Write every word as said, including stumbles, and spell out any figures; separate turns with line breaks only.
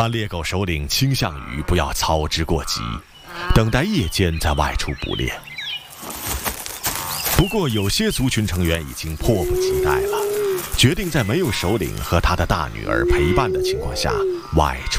但猎狗首领倾向于不要操之过急，等待夜间再外出捕猎。不过，有些族群成员已经迫不及待了，决定在没有首领和他的大女儿陪伴的情况下外出。